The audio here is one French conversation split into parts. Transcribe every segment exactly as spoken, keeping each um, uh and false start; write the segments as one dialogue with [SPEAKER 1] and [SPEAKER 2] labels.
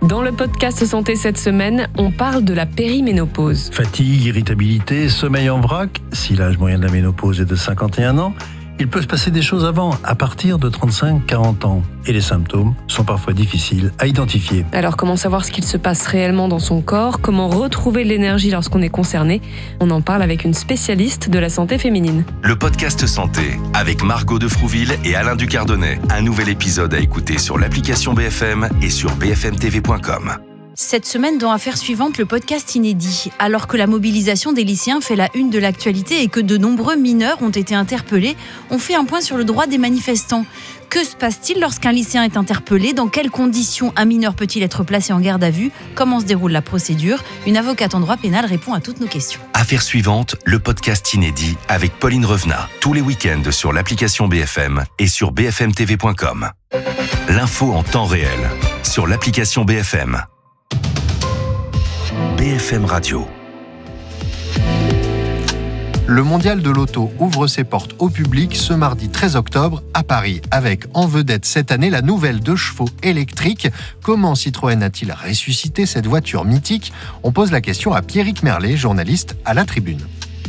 [SPEAKER 1] Dans le podcast Santé cette semaine, on parle de la périménopause.
[SPEAKER 2] Fatigue, irritabilité, sommeil en vrac. Si l'âge moyen de la ménopause est de cinquante et un ans, il peut se passer des choses avant, à partir de trente-cinq à quarante ans. Et les symptômes sont parfois difficiles à identifier.
[SPEAKER 1] Alors comment savoir ce qu'il se passe réellement dans son corps ? Comment retrouver l'énergie lorsqu'on est concerné ? On en parle avec une spécialiste de la santé féminine.
[SPEAKER 3] Le podcast Santé, avec Margot de Frouville et Alain Ducardonnet. Un nouvel épisode à écouter sur l'application B F M et sur b f m t v point com.
[SPEAKER 4] Cette semaine, dans Affaires suivantes, le podcast inédit. Alors que la mobilisation des lycéens fait la une de l'actualité et que de nombreux mineurs ont été interpellés, on fait un point sur le droit des manifestants. Que se passe-t-il lorsqu'un lycéen est interpellé ? Dans quelles conditions un mineur peut-il être placé en garde à vue ? Comment se déroule la procédure ? Une avocate en droit pénal répond à toutes nos questions.
[SPEAKER 3] Affaires suivantes, le podcast inédit avec Pauline Revenat. Tous les week-ends sur l'application B F M et sur b f m t v point com. L'info en temps réel sur l'application B F M. B F M Radio.
[SPEAKER 5] Le mondial de l'auto ouvre ses portes au public ce mardi treize octobre à Paris, avec en vedette cette année la nouvelle deux chevaux électrique. Comment Citroën a-t-il ressuscité cette voiture mythique ? On pose la question à Pierrick Merlet, journaliste à La Tribune.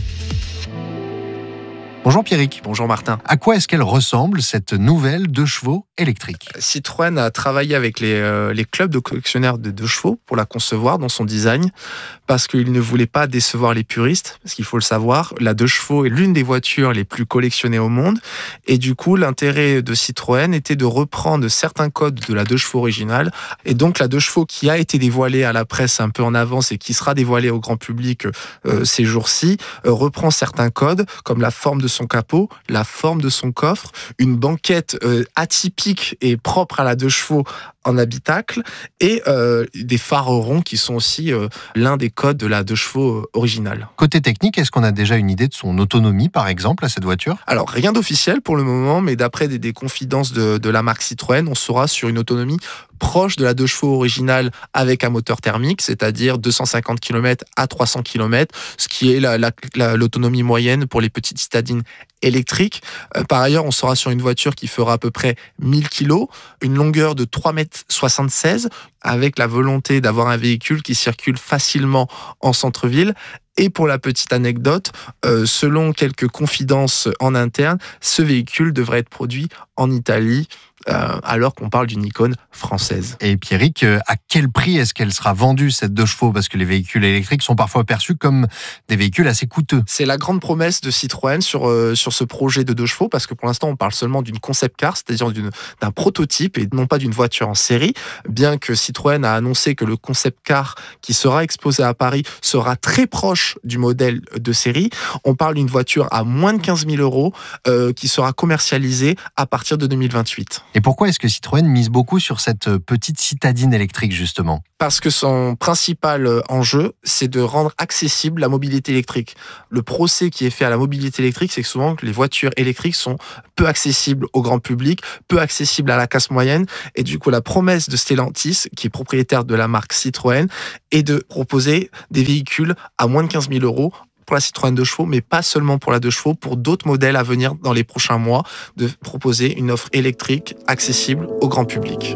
[SPEAKER 5] Bonjour Pierrick.
[SPEAKER 6] Bonjour Martin.
[SPEAKER 5] À quoi est-ce qu'elle ressemble, cette nouvelle deux chevaux électrique ?
[SPEAKER 6] Citroën a travaillé avec les, euh, les clubs de collectionneurs de deux chevaux pour la concevoir dans son design, parce qu'il ne voulait pas décevoir les puristes, parce qu'il faut le savoir, la deux chevaux est l'une des voitures les plus collectionnées au monde, et du coup l'intérêt de Citroën était de reprendre certains codes de la deux chevaux originale, et donc la deux chevaux qui a été dévoilée à la presse un peu en avance et qui sera dévoilée au grand public euh, ces jours-ci, euh, reprend certains codes, comme la forme de son capot, la forme de son coffre, une banquette euh, atypique et propre à la deux chevaux en habitacle, et euh, des phares ronds qui sont aussi euh, l'un des codes de la deux chevaux originale.
[SPEAKER 5] Côté technique, est-ce qu'on a déjà une idée de son autonomie, par exemple, à cette voiture ?
[SPEAKER 6] Alors, rien d'officiel pour le moment, mais d'après des, des confidences de, de la marque Citroën, on sera sur une autonomie proche de la deux chevaux originale avec un moteur thermique, c'est-à-dire deux cent cinquante kilomètres à trois cents kilomètres, ce qui est la, la, la, l'autonomie moyenne pour les petites citadines électriques. Euh, par ailleurs, on sera sur une voiture qui fera à peu près mille kilos, une longueur de trois mètres soixante-seize, avec la volonté d'avoir un véhicule qui circule facilement en centre-ville. Et pour la petite anecdote, euh, selon quelques confidences en interne, ce véhicule devrait être produit en Italie, euh, alors qu'on parle d'une icône française.
[SPEAKER 5] Et Pierrick, à quel prix est-ce qu'elle sera vendue, cette deux chevaux ? Parce que les véhicules électriques sont parfois perçus comme des véhicules assez coûteux.
[SPEAKER 6] C'est la grande promesse de Citroën sur, euh, sur ce projet de deux chevaux, parce que pour l'instant, on parle seulement d'une concept car, c'est-à-dire d'une, d'un prototype et non pas d'une voiture en série, bien que Citroën a annoncé que le concept car qui sera exposé à Paris sera très proche du modèle de série. On parle d'une voiture à moins de quinze mille euros euh, qui sera commercialisée à partir de deux mille vingt-huit.
[SPEAKER 5] Et pourquoi est-ce que Citroën mise beaucoup sur cette petite citadine électrique, justement ?
[SPEAKER 6] Parce que son principal enjeu, c'est de rendre accessible la mobilité électrique. Le procès qui est fait à la mobilité électrique, c'est que souvent les voitures électriques sont peu accessibles au grand public, peu accessibles à la classe moyenne. Et du coup, la promesse de Stellantis, qui est propriétaire de la marque Citroën, est de proposer des véhicules à moins de quinze mille euros pour la Citroën deux chevaux, mais pas seulement pour la deux chevaux, pour d'autres modèles à venir dans les prochains mois, de proposer une offre électrique accessible au grand public.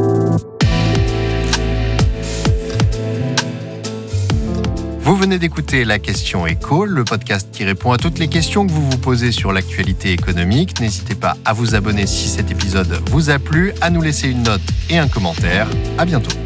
[SPEAKER 5] Vous venez d'écouter La Question Éco, le podcast qui répond à toutes les questions que vous vous posez sur l'actualité économique. N'hésitez pas à vous abonner si cet épisode vous a plu, à nous laisser une note et un commentaire. À bientôt.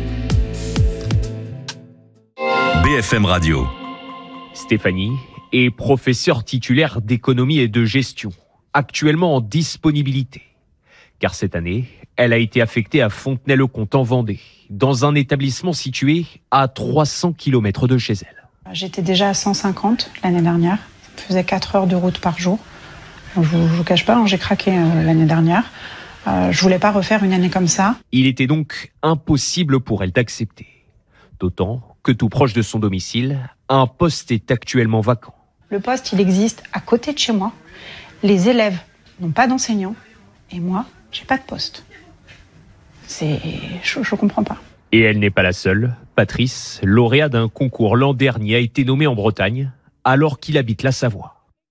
[SPEAKER 3] B F M Radio.
[SPEAKER 7] Stéphanie est professeure titulaire d'économie et de gestion, actuellement en disponibilité. Car cette année, elle a été affectée à Fontenay-le-Comte en Vendée, dans un établissement situé à trois cents kilomètres de chez elle.
[SPEAKER 8] J'étais déjà à cent cinquante l'année dernière. Ça me faisait quatre heures de route par jour. Je ne vous cache pas, j'ai craqué euh, l'année dernière. Euh, je ne voulais pas refaire une année comme ça.
[SPEAKER 7] Il était donc impossible pour elle d'accepter. D'autant que tout proche de son domicile, un poste est actuellement vacant.
[SPEAKER 8] Le poste, il existe à côté de chez moi. Les élèves n'ont pas d'enseignants. Et moi, j'ai pas de poste. C'est... Je, je comprends pas.
[SPEAKER 7] Et elle n'est pas la seule. Patrice, lauréat d'un concours l'an dernier, a été nommé en Bretagne, alors qu'il habite la Savoie.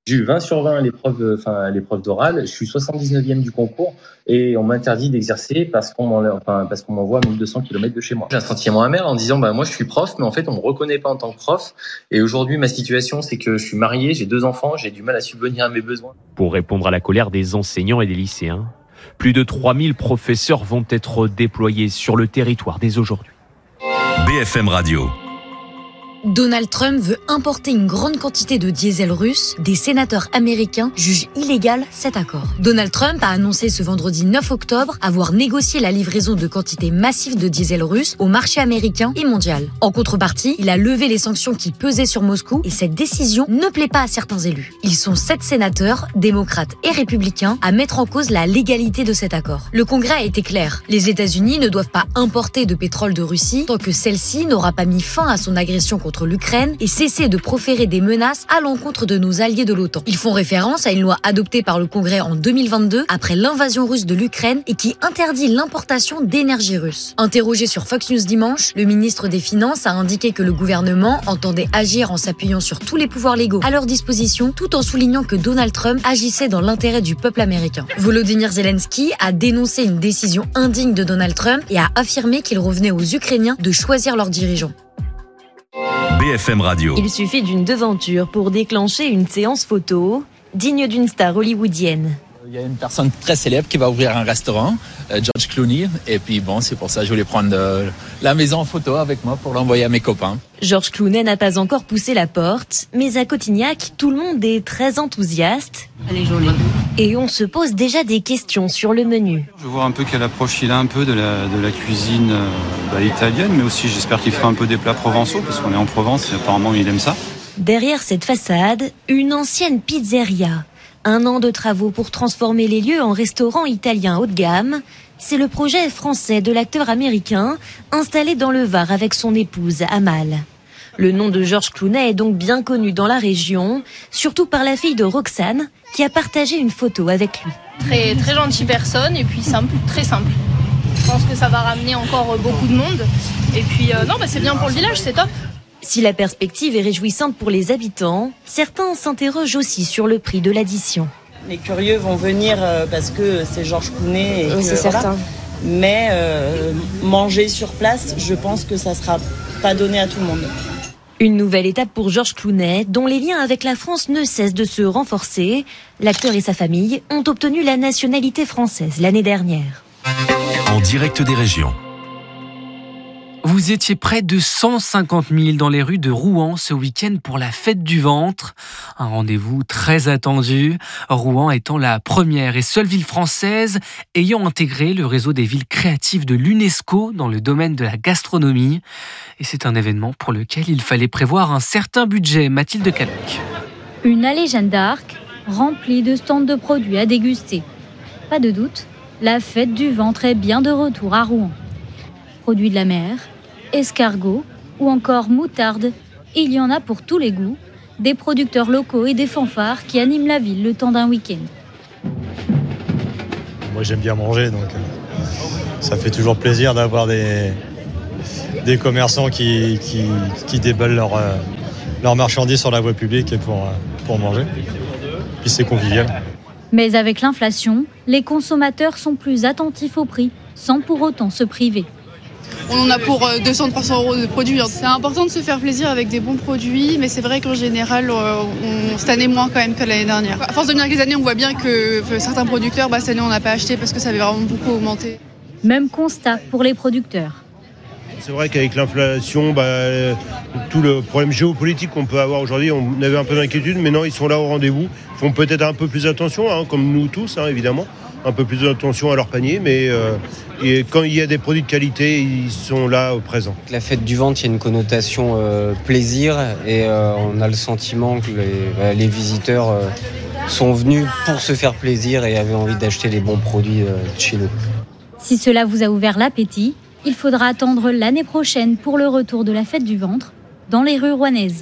[SPEAKER 9] J'ai eu vingt sur vingt à l'épreuve, enfin, à l'épreuve d'oral. Je suis soixante-dix-neuvième du concours et on m'interdit d'exercer parce qu'on, m'en, enfin, parce qu'on m'envoie à mille deux cents kilomètres de chez moi. J'ai un sentiment amer en disant bah, moi je suis prof, mais en fait on me reconnaît pas en tant que prof. Et aujourd'hui, ma situation, c'est que je suis marié, j'ai deux enfants, j'ai du mal à subvenir à mes besoins.
[SPEAKER 7] Pour répondre à la colère des enseignants et des lycéens, plus de trois mille professeurs vont être déployés sur le territoire dès aujourd'hui.
[SPEAKER 3] B F M Radio.
[SPEAKER 10] Donald Trump veut importer une grande quantité de diesel russe. Des sénateurs américains jugent illégal cet accord. Donald Trump a annoncé ce vendredi neuf octobre avoir négocié la livraison de quantités massives de diesel russe au marché américain et mondial. En contrepartie, il a levé les sanctions qui pesaient sur Moscou et cette décision ne plaît pas à certains élus. Ils sont sept sénateurs, démocrates et républicains, à mettre en cause la légalité de cet accord. Le Congrès a été clair. Les États-Unis ne doivent pas importer de pétrole de Russie tant que celle-ci n'aura pas mis fin à son agression contre l'Ukraine et cesser de proférer des menaces à l'encontre de nos alliés de l'OTAN. Ils font référence à une loi adoptée par le Congrès en deux mille vingt-deux après l'invasion russe de l'Ukraine et qui interdit l'importation d'énergie russe. Interrogé sur Fox News dimanche, le ministre des Finances a indiqué que le gouvernement entendait agir en s'appuyant sur tous les pouvoirs légaux à leur disposition, tout en soulignant que Donald Trump agissait dans l'intérêt du peuple américain. Volodymyr Zelensky a dénoncé une décision indigne de Donald Trump et a affirmé qu'il revenait aux Ukrainiens de choisir leurs dirigeants.
[SPEAKER 3] B F M Radio.
[SPEAKER 11] Il suffit d'une devanture pour déclencher une séance photo digne d'une star hollywoodienne.
[SPEAKER 12] Il y a une personne très célèbre qui va ouvrir un restaurant, euh, George Clooney, et puis bon, c'est pour ça que je voulais prendre euh, la maison en photo avec moi pour l'envoyer à mes copains.
[SPEAKER 11] George Clooney n'a pas encore poussé la porte, mais à Cotignac, tout le monde est très enthousiaste.
[SPEAKER 4] Elle est jolie.
[SPEAKER 11] Et on se pose déjà des questions sur le menu.
[SPEAKER 13] Je veux voir un peu quelle approche il a un peu de la, de la cuisine euh, bah, italienne, mais aussi j'espère qu'il fera un peu des plats provençaux, parce qu'on est en Provence et apparemment il aime ça.
[SPEAKER 11] Derrière cette façade, une ancienne pizzeria. Un an de travaux pour transformer les lieux en restaurant italien haut de gamme. C'est le projet français de l'acteur américain, installé dans le Var avec son épouse Amal. Le nom de George Clooney est donc bien connu dans la région, surtout par la fille de Roxane, qui a partagé une photo avec lui.
[SPEAKER 14] Très, très gentille personne et puis simple, très simple. Je pense que ça va ramener encore beaucoup de monde. Et puis euh, non, bah c'est bien pour le village, c'est top.
[SPEAKER 11] Si la perspective est réjouissante pour les habitants, certains s'interrogent aussi sur le prix de l'addition.
[SPEAKER 15] Les curieux vont venir parce que c'est George Clooney. Et
[SPEAKER 11] oui,
[SPEAKER 15] que,
[SPEAKER 11] c'est
[SPEAKER 15] voilà.
[SPEAKER 11] certain.
[SPEAKER 15] Mais euh, manger sur place, je pense que ça ne sera pas donné à tout le monde.
[SPEAKER 11] Une nouvelle étape pour George Clooney, dont les liens avec la France ne cessent de se renforcer. L'acteur et sa famille ont obtenu la nationalité française l'année dernière.
[SPEAKER 3] En direct des régions.
[SPEAKER 16] Vous étiez près de cent cinquante mille dans les rues de Rouen ce week-end pour la fête du ventre. Un rendez-vous très attendu, Rouen étant la première et seule ville française ayant intégré le réseau des villes créatives de l'UNESCO dans le domaine de la gastronomie. Et c'est un événement pour lequel il fallait prévoir un certain budget. Mathilde Caloc.
[SPEAKER 17] Une allée Jeanne d'Arc remplie de stands de produits à déguster. Pas de doute, la fête du ventre est bien de retour à Rouen. Produits de la mer, escargots ou encore moutarde, il y en a pour tous les goûts, des producteurs locaux et des fanfares qui animent la ville le temps d'un week-end.
[SPEAKER 18] Moi j'aime bien manger, donc euh, ça fait toujours plaisir d'avoir des, des commerçants qui, qui, qui déballent leurs euh, leur marchandises sur la voie publique et pour, euh, pour manger. Puis c'est convivial.
[SPEAKER 17] Mais avec l'inflation, les consommateurs sont plus attentifs au prix, sans pour autant se priver.
[SPEAKER 19] On en a pour deux cents à trois cents euros de produits. C'est important de se faire plaisir avec des bons produits, mais c'est vrai qu'en général, on, cette année moins quand même que l'année dernière. À force de venir avec les années, on voit bien que certains producteurs, bah, cette année, on n'a pas acheté parce que ça avait vraiment beaucoup augmenté.
[SPEAKER 17] Même constat pour les producteurs.
[SPEAKER 20] C'est vrai qu'avec l'inflation, bah, tout le problème géopolitique qu'on peut avoir aujourd'hui, on avait un peu d'inquiétude, mais non, ils sont là au rendez-vous. Ils font peut-être un peu plus attention, hein, comme nous tous, hein, évidemment. Un peu plus attention à leur panier, mais euh, et quand il y a des produits de qualité, ils sont là au présent.
[SPEAKER 21] La fête du ventre, il y a une connotation euh, plaisir et euh, on a le sentiment que les, bah, les visiteurs euh, sont venus pour se faire plaisir et avaient envie d'acheter les bons produits euh, de chez nous.
[SPEAKER 17] Si cela vous a ouvert l'appétit, il faudra attendre l'année prochaine pour le retour de la fête du ventre dans les rues rouennaises.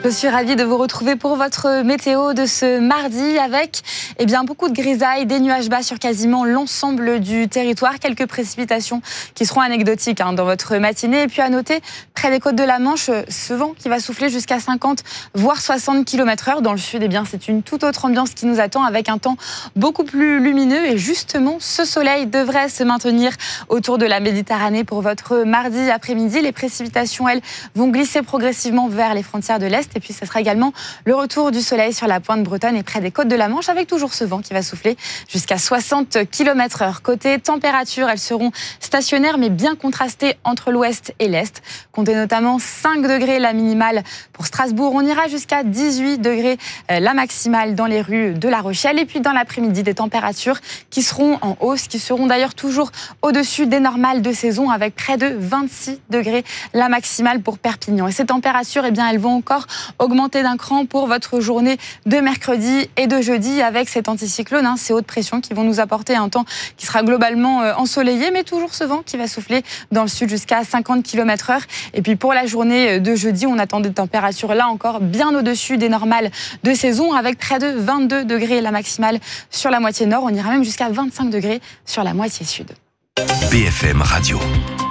[SPEAKER 2] Je suis ravie de vous retrouver pour votre météo de ce mardi avec eh bien, beaucoup de grisailles, des nuages bas sur quasiment l'ensemble du territoire. Quelques précipitations qui seront anecdotiques hein, dans votre matinée. Et puis à noter, près des côtes de la Manche, ce vent qui va souffler jusqu'à cinquante voire soixante kilomètres heure. Dans le sud, eh bien, c'est une toute autre ambiance qui nous attend avec un temps beaucoup plus lumineux. Et justement, ce soleil devrait se maintenir autour de la Méditerranée pour votre mardi après-midi. Les précipitations, elles, vont glisser progressivement vers les frontières de l'Est. Et puis, ce sera également le retour du soleil sur la pointe bretonne et près des côtes de la Manche, avec toujours ce vent qui va souffler jusqu'à soixante kilomètres heure. Côté température, elles seront stationnaires mais bien contrastées entre l'ouest et l'est. Comptez notamment cinq degrés la minimale pour Strasbourg. On ira jusqu'à dix-huit degrés la maximale dans les rues de La Rochelle. Et puis, dans l'après-midi, des températures qui seront en hausse, qui seront d'ailleurs toujours au-dessus des normales de saison, avec près de vingt-six degrés la maximale pour Perpignan. Et ces températures, eh bien, elles vont encore augmenter d'un cran pour votre journée de mercredi et de jeudi avec cet anticyclone, hein, ces hautes pressions qui vont nous apporter un temps qui sera globalement euh, ensoleillé, mais toujours ce vent qui va souffler dans le sud jusqu'à cinquante kilomètres heure. Et puis pour la journée de jeudi, on attend des températures là encore bien au-dessus des normales de saison, avec près de vingt-deux degrés la maximale sur la moitié nord. On ira même jusqu'à vingt-cinq degrés sur la moitié sud.
[SPEAKER 3] B F M Radio.